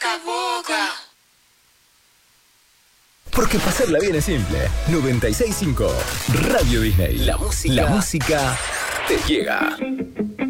boca a boca. Porque pasarla bien es simple. 96.5 Radio Disney. La música te llega.